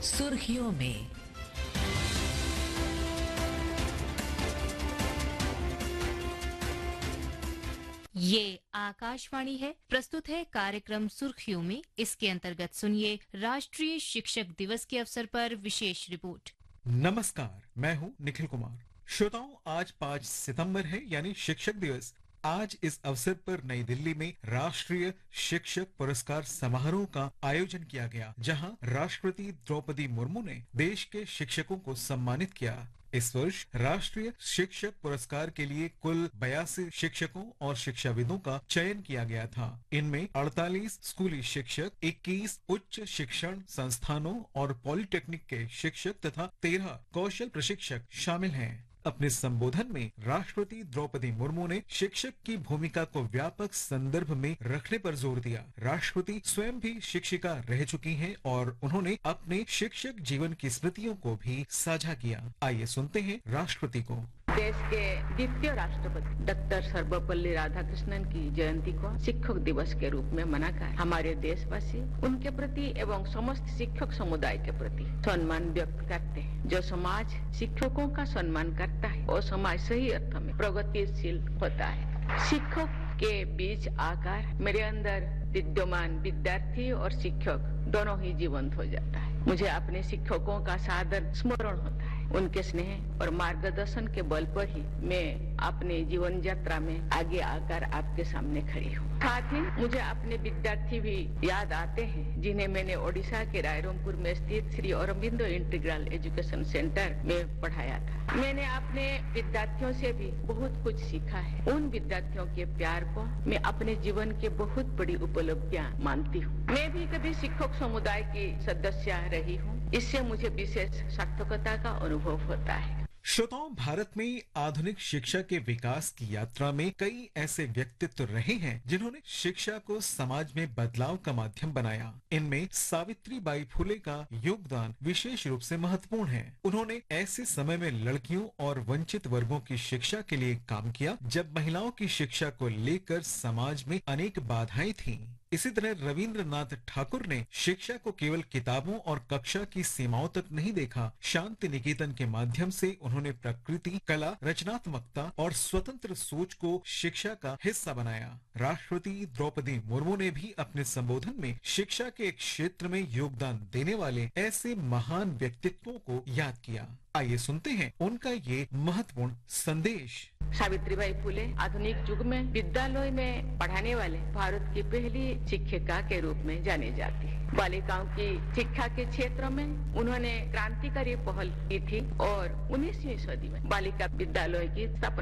सुर्खियों में। ये आकाशवाणी है। प्रस्तुत है कार्यक्रम सुर्खियों में। इसके अंतर्गत सुनिए राष्ट्रीय शिक्षक दिवस के अवसर पर विशेष रिपोर्ट। नमस्कार, मैं हूं निखिल कुमार। श्रोताओं, आज 5 सितंबर है, यानी शिक्षक दिवस। आज इस अवसर पर नई दिल्ली में राष्ट्रीय शिक्षक पुरस्कार समारोह का आयोजन किया गया, जहां राष्ट्रपति द्रौपदी मुर्मू ने देश के शिक्षकों को सम्मानित किया। इस वर्ष राष्ट्रीय शिक्षक पुरस्कार के लिए कुल 82 शिक्षकों और शिक्षाविदों का चयन किया गया था। इनमें 48 स्कूली शिक्षक, 21 उच्च शिक्षण संस्थानों और पॉलिटेक्निक के शिक्षक तथा 13 कौशल प्रशिक्षक शामिल हैं। अपने संबोधन में राष्ट्रपति द्रौपदी मुर्मू ने शिक्षक की भूमिका को व्यापक संदर्भ में रखने पर जोर दिया। राष्ट्रपति स्वयं भी शिक्षिका रह चुकी हैं और उन्होंने अपने शिक्षक जीवन की स्मृतियों को भी साझा किया। आइए सुनते हैं राष्ट्रपति को। देश के द्वितीय राष्ट्रपति डॉक्टर सर्वपल्ली राधाकृष्णन की जयंती को शिक्षक दिवस के रूप में मनाकर हमारे देशवासी उनके प्रति एवं समस्त शिक्षक समुदाय के प्रति सम्मान व्यक्त करते हैं। जो समाज शिक्षकों का सम्मान करता है वो समाज सही अर्थ में प्रगतिशील होता है। शिक्षक के बीच आकर मेरे अंदर विद्यमान विद्यार्थी और शिक्षक दोनों ही जीवंत हो जाता है। मुझे अपने शिक्षकों का सादर स्मरण होता है। उनके स्नेह और मार्गदर्शन के बल पर ही मैं अपने जीवन यात्रा में आगे आकर आपके सामने खड़ी हूँ। साथ ही मुझे अपने विद्यार्थी भी याद आते हैं, जिन्हें मैंने ओडिशा के रायरंगपुर में स्थित Shri Aurobindo integral education centre में पढ़ाया था। मैंने अपने विद्यार्थियों से भी बहुत कुछ सीखा है। उन विद्यार्थियों के प्यार को मैं अपने जीवन की बहुत बड़ी उपलब्धियां मानती हूँ। मैं भी कभी शिक्षक समुदाय की सदस्य रही हूँ। इससे मुझे विशेष सार्थकता का अनुभव होता है। श्रोताओं, भारत में आधुनिक शिक्षा के विकास की यात्रा में कई ऐसे व्यक्तित्व रहे हैं जिन्होंने शिक्षा को समाज में बदलाव का माध्यम बनाया। इनमें सावित्रीबाई फुले का योगदान विशेष रूप से महत्वपूर्ण है। उन्होंने ऐसे समय में लड़कियों और वंचित वर्गों की शिक्षा के लिए काम किया जब महिलाओं की शिक्षा को लेकर समाज में अनेक बाधाएं थीं। इसी तरह रविंद्रनाथ ठाकुर ने शिक्षा को केवल किताबों और कक्षा की सीमाओं तक नहीं देखा। शांति निकेतन के माध्यम से उन्होंने प्रकृति, कला, रचनात्मकता और स्वतंत्र सोच को शिक्षा का हिस्सा बनाया। राष्ट्रपति द्रौपदी मुर्मू ने भी अपने संबोधन में शिक्षा के क्षेत्र में योगदान देने वाले ऐसे महान व्यक्तित्वों को याद किया। आइए सुनते हैं उनका ये महत्वपूर्ण संदेश। सावित्रीबाई फुले आधुनिक युग में विद्यालय में पढ़ाने वाले भारत की पहली शिक्षिका के रूप में जानी जाती है। बालिकाओं की शिक्षा के क्षेत्र में उन्होंने क्रांतिकारी पहल की थी और 19वीं सदी में बालिका विद्यालय की स्थापना